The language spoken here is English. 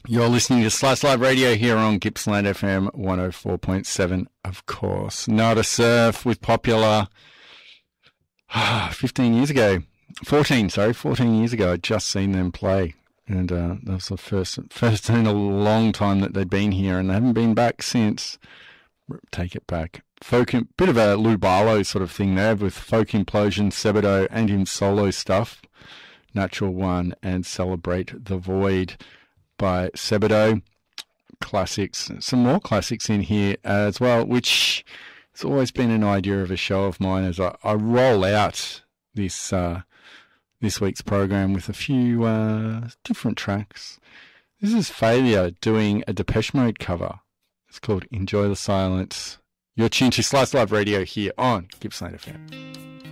You're listening to Slice Live Radio here on Gippsland FM 104.7, of course. Nada Surf with Popular 14 years ago. I'd just seen them play. And that was the first in a long time that they'd been here, and they haven't been back since. Take it back. Bit of a Lou Barlow sort of thing there with Folk Implosion, Sebadoh, and him solo stuff. Natural One and Celebrate the Void by Sebadoh. Classics. Some more classics in here as well, which has always been an idea of a show of mine as I roll out this week's program with a few different tracks. This is Failure doing a Depeche Mode cover. It's called Enjoy the Silence. You're tuned to Slice Live Radio here on Gippsland FM.